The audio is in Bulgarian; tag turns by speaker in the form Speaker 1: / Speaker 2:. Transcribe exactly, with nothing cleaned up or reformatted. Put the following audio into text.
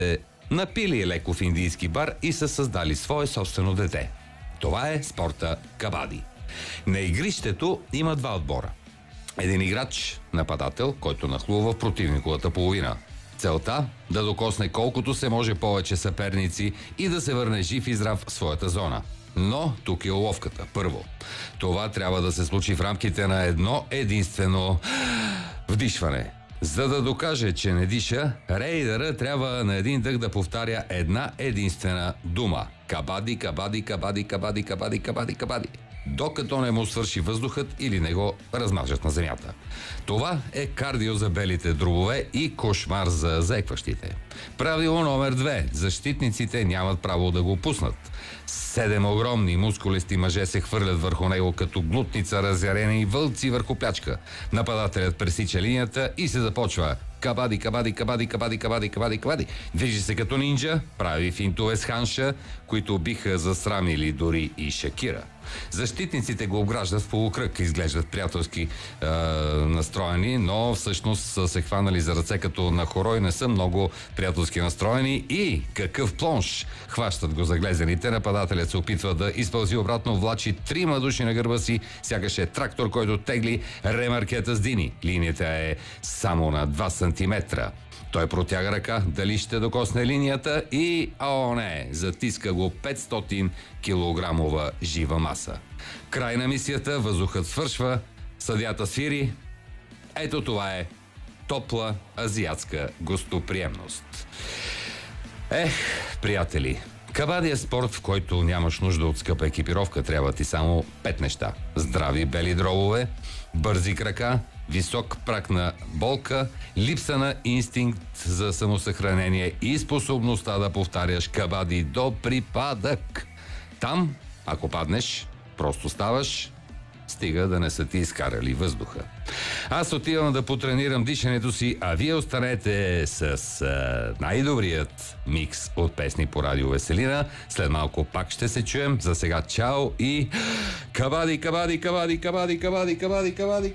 Speaker 1: напили леко в индийски бар и са създали свое собствено дете. Това е спорта кабади. На игрището има два отбора. Един играч, нападател, който нахлува в противниковата половина. Целта – да докосне колкото се може повече съперници и да се върне жив и здрав в своята зона. Но тук е уловката. Първо, това трябва да се случи в рамките на едно единствено вдишване. За да докаже, че не диша, рейдъра трябва на един дъх да повтаря една единствена дума. Кабади, кабади, кабади, кабади, кабади, кабади, кабади. Докато не му свърши въздухът или не го размажат на земята. Това е кардио за белите дробове и кошмар за заекващите. Правило номер две. Защитниците нямат право да го пуснат. Седем огромни мускулисти мъже се хвърлят върху него като глутница разярени вълци върху плячка. Нападателят пресича линията и се започва кабади, кабади, кабади, кабади, кабади, кабади, кабади. Движи се като нинджа, прави финтове с ханша, които биха засрамили дори и Шакира. Защитниците го обграждат в полукръг, изглеждат приятелски е, настроени, но всъщност са се хванали за ръце като на хоро и не са много приятелски настроени. И какъв плонж! Хващат го заглезените, нападателят се опитва да изпълзи обратно, влачи трима души на гърба си, сякаш е трактор, който тегли ремаркета с дини. Линията е само на два сантиметра. Той протяга ръка, дали ще докосне линията и, о не, затиска го петстотин килограмова жива маса. Край на мисията, въздухът свършва, съдията свири. Ето това е топла азиатска гостоприемност. Ех, приятели, кабади е спорт, в който нямаш нужда от скъпа екипировка. Трябва ти само пет неща. Здрави бели дробове, бързи крака, висок праг на болка, липса на инстинкт за самосъхранение и способността да повтаряш кабади до припадък. Там, ако паднеш, просто ставаш, стига да не са ти изкарали въздуха. Аз отивам да потренирам дишането си, а вие останете с а, най-добрият микс от песни по Радио Веселина. След малко пак ще се чуем. За сега чао и кабади, кабади, кабади, кабади, кабади, кабади, кабади.